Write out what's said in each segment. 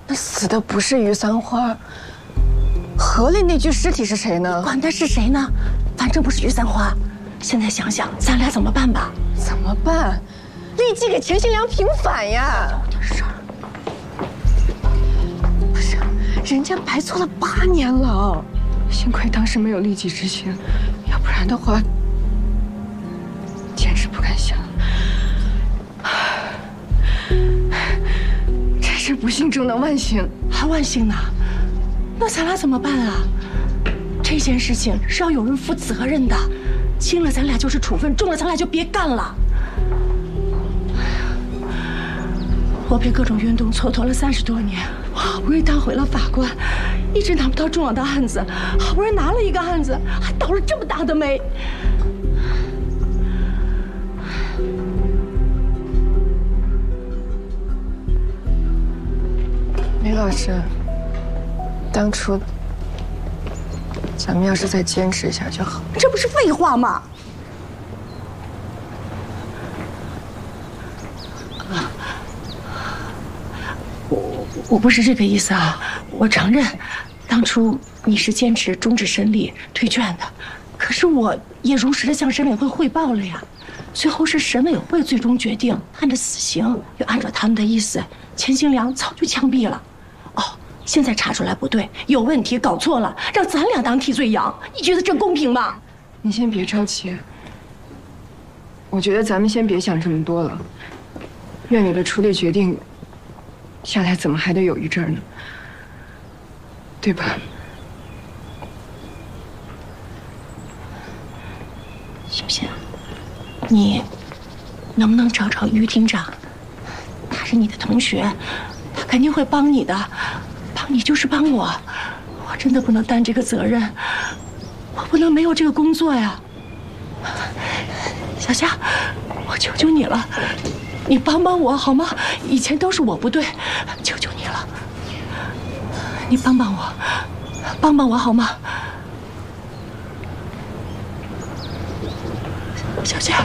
那死的不是于三花，河里那具尸体是谁呢？ 管他是谁呢，反正不是于三花。现在想想，咱俩怎么办吧？ 怎么办？立即给钱新良平反呀！ 这事儿不是，人家白做了8年了，幸亏当时没有立即执行，要不然的话，简直不敢想。真是不幸中的万幸， 还万幸呢。那咱俩怎么办啊？这件事情是要有人负责任的，轻了咱俩就是处分，重了咱俩就别干了。我被各种运动蹉跎了30多年，我好不容易当回了法官，一直拿不到重要的案子，好不容易拿了一个案子，还倒了这么大的霉。 李老师，当初咱们要是再坚持一下就好。 这不是废话吗？我不是这个意思啊，我承认，当初你是坚持终止审理推劝的，可是我也如实的向审委会汇报了呀。最后是审委会最终决定判的死刑，又按照他们的意思，钱新良早就枪毙了。哦，现在查出来不对，有问题，搞错了，让咱俩当替罪羊，你觉得这公平吗？ 你先别着急，我觉得咱们先别想这么多了。院里的处理决定下来，怎么还得有一阵儿呢？对吧？ 行不行？你能不能找找于厅长？他是你的同学，他肯定会帮你的。帮你就是帮我，我真的不能担这个责任，我不能没有这个工作呀。小夏，我求求你了，你帮帮我好吗？以前都是我不对，求求你了，你帮帮我，帮帮我好吗？小夏，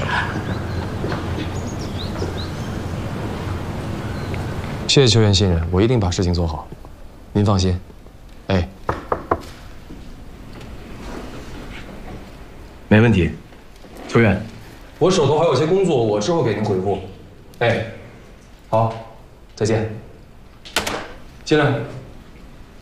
谢谢邱院信任，我一定把事情做好，您放心。哎， 没问题，邱院， 我手头还有些工作，我之后给您回复。哎，好，再见。进来。